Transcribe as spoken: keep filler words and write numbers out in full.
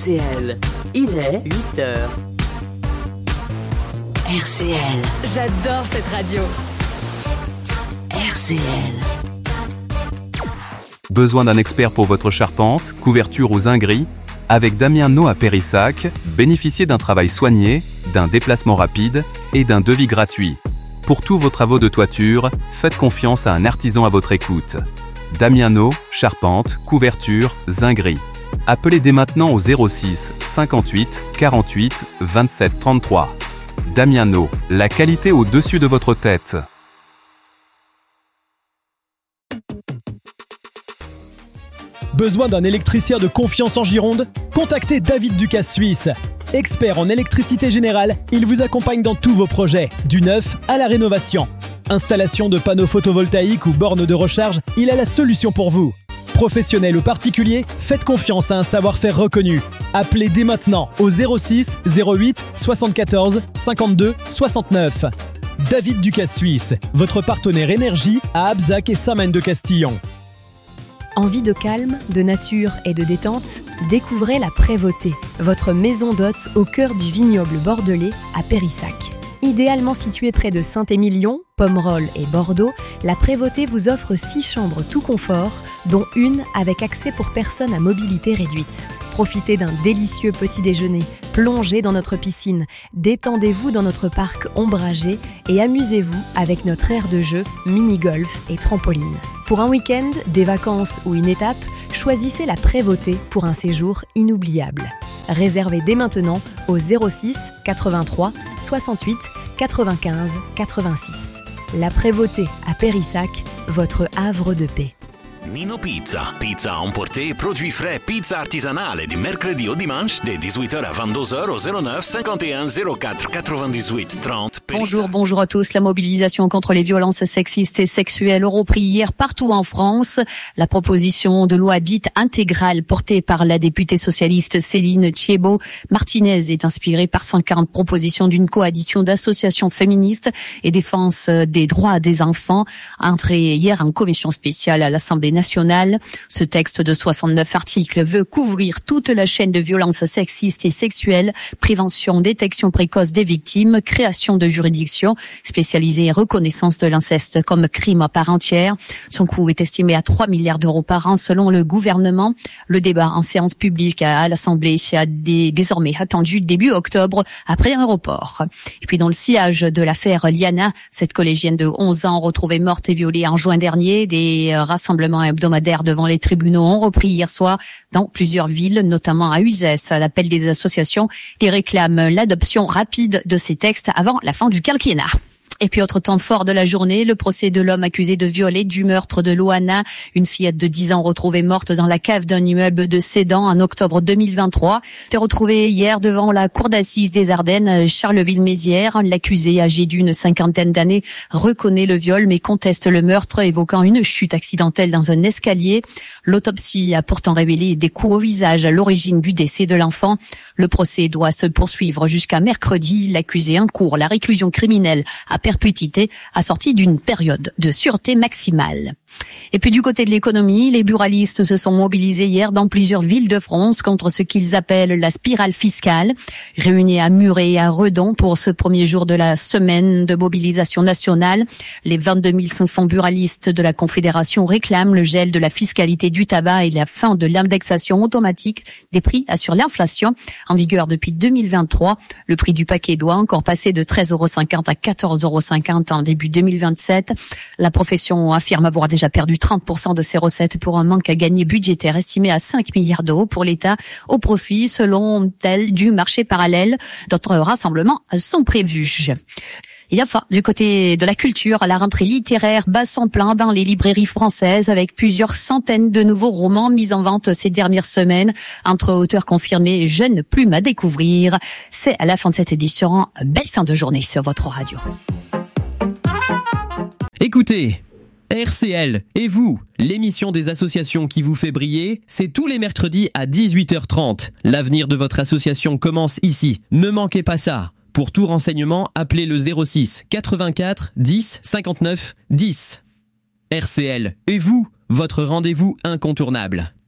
C L. Il est huit heures. R C L. J'adore cette radio. R C L. Besoin d'un expert pour votre charpente, couverture ou zinguerie? Avec Damien No à Périssac, bénéficiez d'un travail soigné, d'un déplacement rapide et d'un devis gratuit. Pour tous vos travaux de toiture, faites confiance à un artisan à votre écoute. Damien No, charpente, couverture, zinguerie. Appelez dès maintenant au zéro six cinquante-huit quarante-huit vingt-sept trente-trois. Damien No, la qualité au-dessus de votre tête. Besoin d'un électricien de confiance en Gironde? Contactez David Ducasse Suisse. Expert en électricité générale, il vous accompagne dans tous vos projets, du neuf à la rénovation. Installation de panneaux photovoltaïques ou bornes de recharge, il a la solution pour vous. Professionnel ou particulier, faites confiance à un savoir-faire reconnu. Appelez dès maintenant au zéro six zéro huit soixante-quatorze cinquante-deux soixante-neuf. David Ducasse Suisse, votre partenaire énergie à Abzac et Saint-Maine-de-Castillon. Envie de calme, de nature et de détente? Découvrez la Prévôté, votre maison d'hôte au cœur du vignoble bordelais à Périssac. Idéalement située près de Saint-Émilion, Pomerol et Bordeaux, la Prévôté vous offre six chambres tout confort, dont une avec accès pour personnes à mobilité réduite. Profitez d'un délicieux petit déjeuner, plongez dans notre piscine, détendez-vous dans notre parc ombragé et amusez-vous avec notre aire de jeu, mini-golf et trampoline. Pour un week-end, des vacances ou une étape, choisissez la Prévôté pour un séjour inoubliable. Réservez dès maintenant au zéro six quatre-vingt-trois soixante-huit quatre-vingt-quinze quatre-vingt-six. La Prévôté à Périssac, votre havre de paix. Nino Pizza. Pizza à emporter, produits frais, pizza artisanale du mercredi au dimanche de dix-huit heures à vingt-deux heures au zéro neuf cinquante et un zéro quatre quatre-vingt-dix-huit trente. Bonjour, bonjour à tous. La mobilisation contre les violences sexistes et sexuelles a repris hier partout en France. La proposition de loi dite intégrale portée par la députée socialiste Céline Thiébaut Martinez est inspirée par cent quarante propositions d'une coalition d'associations féministes et défense des droits des enfants, entrée hier en commission spéciale à l'Assemblée nationale. Ce texte de soixante-neuf articles veut couvrir toute la chaîne de violences sexistes et sexuelles, prévention, détection précoce des victimes, création de juridiction spécialisée et reconnaissance de l'inceste comme crime à part entière. Son coût est estimé à trois milliards d'euros par an selon le gouvernement. Le débat en séance publique à l'Assemblée a désormais attendu début octobre après un report. Et puis dans le sillage de l'affaire Liana, cette collégienne de onze ans retrouvée morte et violée en juin dernier, des rassemblements hebdomadaires devant les tribunaux ont repris hier soir dans plusieurs villes, notamment à Uzès, à l'appel des associations qui réclament l'adoption rapide de ces textes avant la fin du quinquennat. Et puis autre temps fort de la journée, le procès de l'homme accusé de viol et du meurtre de Loana, une fillette de dix ans retrouvée morte dans la cave d'un immeuble de Sedan en octobre deux mille vingt-trois. Elle est retrouvée hier devant la cour d'assises des Ardennes, Charleville-Mézières. L'accusé, âgé d'une cinquantaine d'années, reconnaît le viol mais conteste le meurtre, évoquant une chute accidentelle dans un escalier. L'autopsie a pourtant révélé des coups au visage à l'origine du décès de l'enfant. Le procès doit se poursuivre jusqu'à mercredi. L'accusé encourt la réclusion criminelle à perpétuité assortie d'une période de sûreté maximale. Et puis du côté de l'économie, les buralistes se sont mobilisés hier dans plusieurs villes de France contre ce qu'ils appellent la spirale fiscale. Réunis à Muret et à Redon pour ce premier jour de la semaine de mobilisation nationale, les vingt-deux mille cinq cents buralistes de la Confédération réclament le gel de la fiscalité du tabac et la fin de l'indexation automatique des prix sur l'inflation. En vigueur depuis deux mille vingt-trois, le prix du paquet doit encore passer de treize euros cinquante à quatorze euros cinquante en début deux mille vingt-sept. La profession affirme avoir déjà perdu trente pour cent de ses recettes pour un manque à gagner budgétaire estimé à cinq milliards d'euros pour l'État au profit, selon tel, du marché parallèle. D'autres rassemblements sont prévus. Et enfin, du côté de la culture, la rentrée littéraire bat son plein dans les librairies françaises avec plusieurs centaines de nouveaux romans mis en vente ces dernières semaines entre auteurs confirmés et jeunes plumes à découvrir. C'est à la fin de cette édition. Belle fin de journée sur votre radio. Écoutez, R C L et vous, l'émission des associations qui vous fait briller, c'est tous les mercredis à dix-huit heures trente. L'avenir de votre association commence ici. Ne manquez pas ça. Pour tout renseignement, appelez le zéro six quatre-vingt-quatre dix cinquante-neuf dix. R C L et vous, votre rendez-vous incontournable.